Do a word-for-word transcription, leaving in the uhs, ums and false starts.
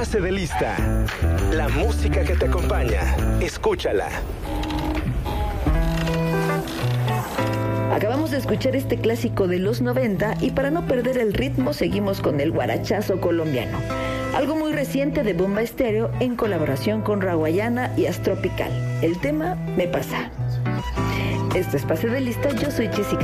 Pase de Lista. La música que te acompaña. Escúchala. Acabamos de escuchar este clásico de los noventa y para no perder el ritmo seguimos con el guarachazo colombiano. Algo muy reciente de Bomba Estéreo en colaboración con Rawayana y Astropical. El tema Me Pasa. Esto es Pase de Lista, yo soy Jessica.